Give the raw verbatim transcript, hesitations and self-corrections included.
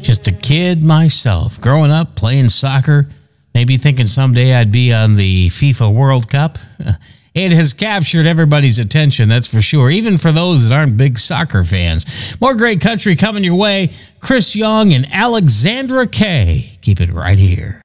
Just a kid myself, growing up, playing soccer, maybe thinking someday I'd be on the FIFA World Cup. It has captured everybody's attention, that's for sure, even for those that aren't big soccer fans. More great country coming your way. Chris Young and Alexandra Kay. Keep it right here.